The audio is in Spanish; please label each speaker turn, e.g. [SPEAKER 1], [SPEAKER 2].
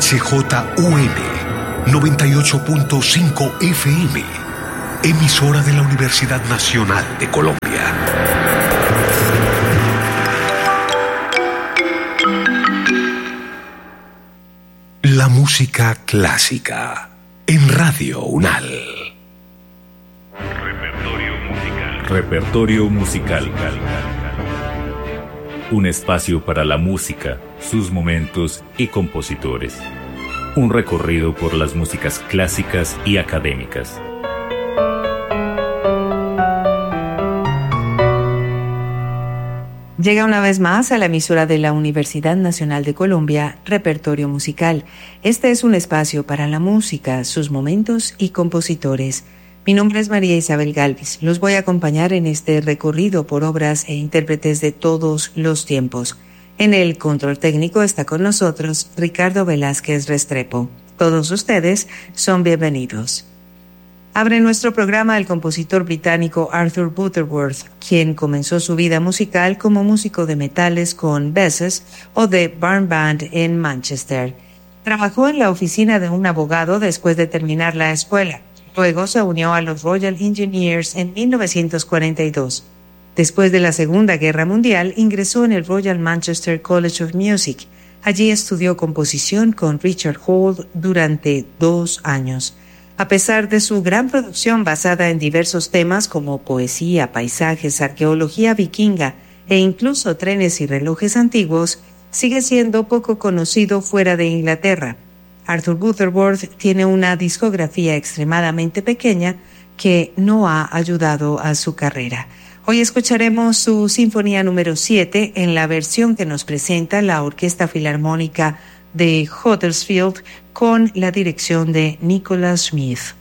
[SPEAKER 1] HJUN 98.5 FM, emisora de la Universidad Nacional de Colombia. La música clásica en Radio UNAL.
[SPEAKER 2] Repertorio musical. Un espacio para la música, sus momentos y compositores. Un recorrido por las músicas clásicas y académicas.
[SPEAKER 3] Llega una vez más a la emisora de la Universidad Nacional de Colombia, Repertorio Musical. Este es un espacio para la música, sus momentos y compositores. Mi nombre es María Isabel Gálvez. Los voy a acompañar en este recorrido por obras e intérpretes de todos los tiempos. En el control técnico está con nosotros Ricardo Velázquez Restrepo. Todos ustedes son bienvenidos. Abre nuestro programa el compositor británico Arthur Butterworth, quien comenzó su vida musical como músico de metales con Besses o The Barn Band en Manchester. Trabajó en la oficina de un abogado después de terminar la escuela. Luego se unió a los Royal Engineers en 1942. Después de la Segunda Guerra Mundial, ingresó en el Royal Manchester College of Music. Allí estudió composición con Richard Hall durante 2 años. A pesar de su gran producción basada en diversos temas como poesía, paisajes, arqueología vikinga e incluso trenes y relojes antiguos, sigue siendo poco conocido fuera de Inglaterra. Arthur Butterworth tiene una discografía extremadamente pequeña que no ha ayudado a su carrera. Hoy escucharemos su Sinfonía número 7 en la versión que nos presenta la Orquesta Filarmónica de Huddersfield con la dirección de Nicholas Smith.